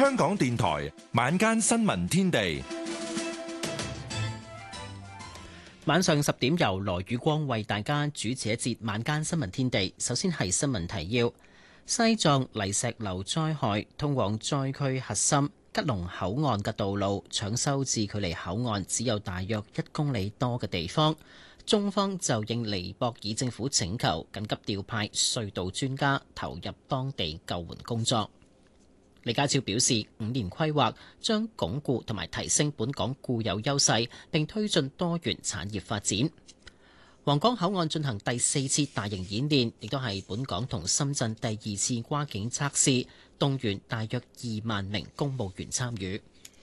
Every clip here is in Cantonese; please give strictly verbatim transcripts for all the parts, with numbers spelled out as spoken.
香港電台晚間新聞天地， 晚上十點由羅宇光為大家主持一節晚間新聞天地。首先係新聞提要：西藏泥石流災害，通往災區核心吉隆口岸嘅道路搶修至距離口岸只有大約一公里多嘅地方。中方就應尼泊爾政府請求，緊急調派隧道專家投入當地救援工作。李家超表示，五年規劃將鞏固同埋提升本港固有優勢，並推進多元產業發展。皇崗口岸進行第四次大型演練，亦都係本港同深圳第二次跨境測試，動員大約二萬名公務員參與。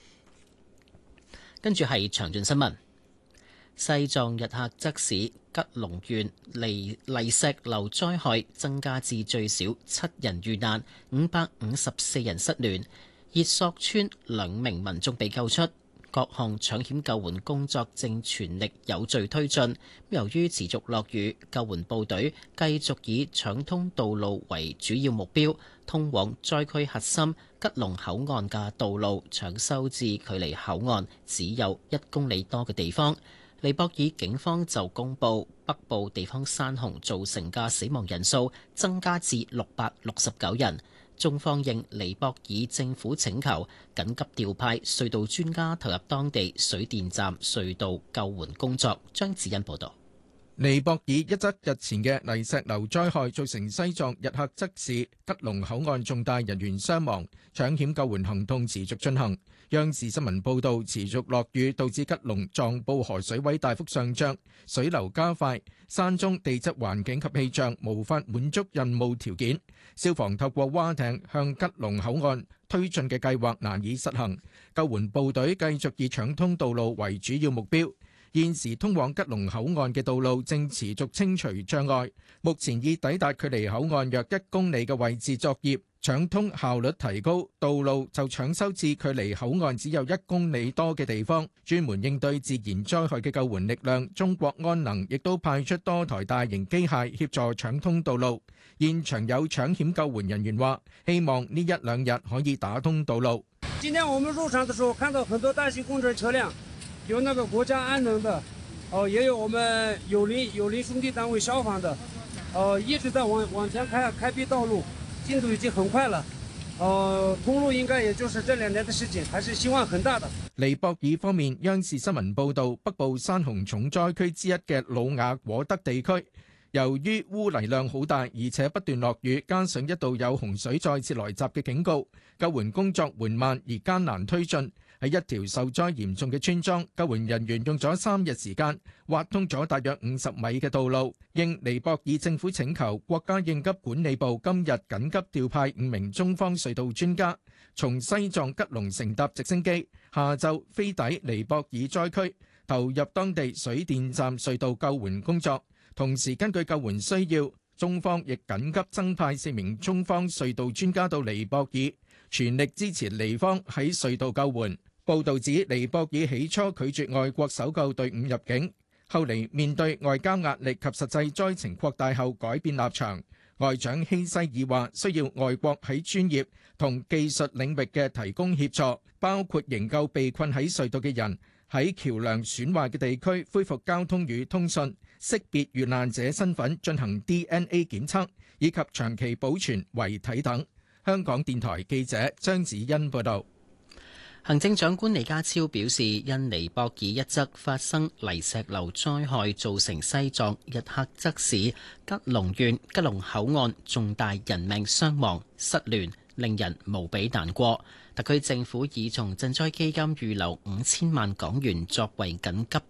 跟住係詳盡新聞。西藏日喀則市吉隆縣泥泥石流災害增加至最少七人遇難，五百五十四人失聯。熱索村兩名民眾被救出，各項搶險救援工作正全力有序推進。由於持續落雨，救援部隊繼續以搶通道路為主要目標，通往災區核心吉隆口岸嘅道路搶修至距離口岸只有一公里多嘅地方。尼泊爾警方就公布北部地方山洪造成嘅死亡人數增加至六百六十九人。中方應尼泊爾政府請求，緊急調派隧道專家投入當地水電站隧道救援工作。張子欣報道。 尼泊爾一則日前嘅泥石流災害造成西藏日喀則市吉隆口岸重大人員傷亡，搶險救援行動持續進行。央視新聞報道，持續落雨導致吉隆藏布河水位大幅上漲，水流加快，山中地質環境及氣象無法滿足任務條件，消防透過蛙艇向吉隆口岸推進嘅計劃難以實行，救援部隊繼續以搶通道路為主要目標。現時通往吉隆口岸嘅道路正持續清除障礙，目前已抵達距離口岸約一公里嘅位置作業，搶通效率提高，道路就搶修至距離口岸只有一公里多嘅地方。專門應對自然災害嘅救援力量中國安能亦都派出多台大型機械協助搶通道路。現場有搶險救援人員話，希望呢一兩日可以打通道路。 今天我們入場的時候看到很多大型工程車輛，有那個國家安能的，哦，也有我們友鄰友鄰兄弟單位消防的，呃，一直在往往前開開闢道路，進度已經很快了，呃，通路應該也就是這兩年的事情，還是希望很大的。 尼泊爾方面，央視新聞報道，北部山洪重災區之一嘅魯雅果德地區，由於污泥量好大，而且不斷落雨，加上一度有洪水再次來襲嘅警告，救援工作緩慢而艱難推進。喺一條受災嚴重嘅村莊，救援人員用咗三日時間挖通咗大約五十米嘅道路。應尼泊爾政府請求，國家應急管理部今日緊急調派五名中方隧道專家，從西藏吉隆乘搭直升機，下晝飛抵尼泊爾災區，投入當地水電站隧道救援工作。同時根據救援需要，中方亦緊急增派四名中方隧道專家到尼泊爾，全力支持尼方喺隧道救援。報道指，尼泊爾起初拒絕外國搜救隊伍入境，後嚟面對外交壓力及實際災情擴大後改變立場。外長希西爾話，需要外國喺專業同技術領域嘅提供協助，包括營救被困喺隧道嘅人，喺橋梁損壞嘅地區恢復交通與通訊，識別遇難者身份進行 D N A 檢測，以及長期保存遺體等。香港電台記者張子欣報道。 行政長官李家超表示，因尼泊爾一則發生泥石流災害，造成西藏日喀則市吉隆縣吉隆口岸重大人命傷亡失聯，令人無比難過。特區政府已從賑災基金預留五千萬港元作為緊急